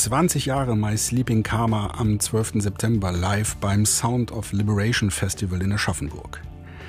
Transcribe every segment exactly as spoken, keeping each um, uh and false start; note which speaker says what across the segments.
Speaker 1: zwanzig Jahre My Sleeping Karma am zwölften September live beim Sound of Liberation Festival in Aschaffenburg.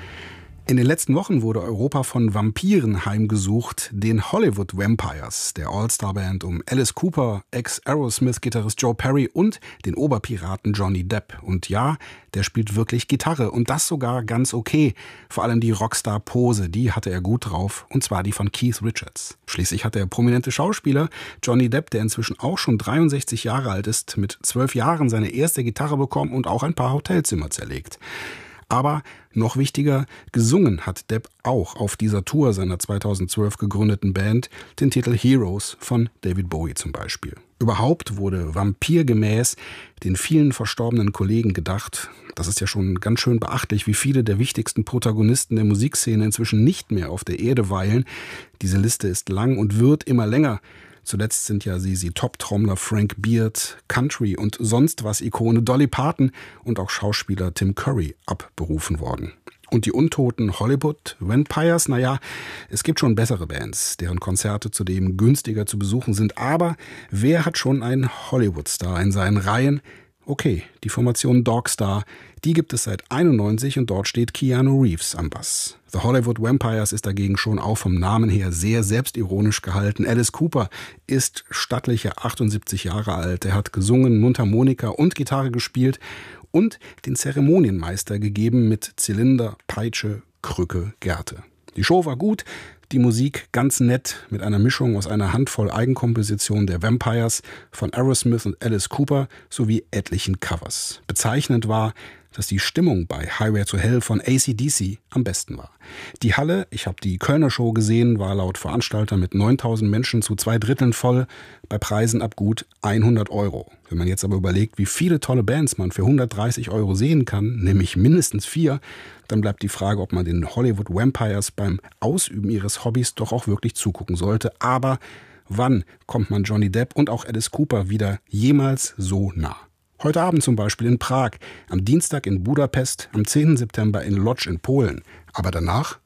Speaker 1: In den letzten Wochen wurde Europa von Vampiren heimgesucht, den Hollywood Vampires, der All-Star-Band um Alice Cooper, Ex-Aerosmith-Gitarrist Joe Perry und den Oberpiraten Johnny Depp. Und ja, der spielt wirklich Gitarre und das sogar ganz okay. Vor allem die Rockstar-Pose, die hatte er gut drauf, und zwar die von Keith Richards. Schließlich hat der prominente Schauspieler Johnny Depp, der inzwischen auch schon dreiundsechzig Jahre alt ist, mit zwölf Jahren seine erste Gitarre bekommen und auch ein paar Hotelzimmer zerlegt. Aber noch wichtiger, gesungen hat Depp auch auf dieser Tour seiner zweitausendzwölf gegründeten Band den Titel Heroes von David Bowie zum Beispiel. Überhaupt wurde vampirgemäß den vielen verstorbenen Kollegen gedacht. Das ist ja schon ganz schön beachtlich, wie viele der wichtigsten Protagonisten der Musikszene inzwischen nicht mehr auf der Erde weilen. Diese Liste ist lang und wird immer länger. Zuletzt sind ja sie, sie Top-Trommler Frank Beard, Country- und sonst was Ikone Dolly Parton und auch Schauspieler Tim Curry abberufen worden. Und die untoten Hollywood Vampires, naja, es gibt schon bessere Bands, deren Konzerte zudem günstiger zu besuchen sind. Aber wer hat schon einen Hollywood-Star in seinen Reihen? Okay, die Formation Dogstar, die gibt es seit einundneunzig und dort steht Keanu Reeves am Bass. The Hollywood Vampires ist dagegen schon auch vom Namen her sehr selbstironisch gehalten. Alice Cooper ist stattliche achtundsiebzig Jahre alt. Er hat gesungen, Mundharmonika und Gitarre gespielt und den Zeremonienmeister gegeben mit Zylinder, Peitsche, Krücke, Gerte. Die Show war gut, die Musik ganz nett mit einer Mischung aus einer Handvoll Eigenkompositionen der Vampires, von Aerosmith und Alice Cooper sowie etlichen Covers. Bezeichnend war, dass die Stimmung bei Highway to Hell von A C D C am besten war. Die Halle, ich habe die Kölner Show gesehen, war laut Veranstalter mit neuntausend Menschen zu zwei Dritteln voll, bei Preisen ab gut hundert Euro. Wenn man jetzt aber überlegt, wie viele tolle Bands man für hundertdreißig Euro sehen kann, nämlich mindestens vier, dann bleibt die Frage, ob man den Hollywood Vampires beim Ausüben ihres Hobbys doch auch wirklich zugucken sollte. Aber wann kommt man Johnny Depp und auch Alice Cooper wieder jemals so nah? Heute Abend zum Beispiel in Prag, am Dienstag in Budapest, am zehnten September in Lodz in Polen. Aber danach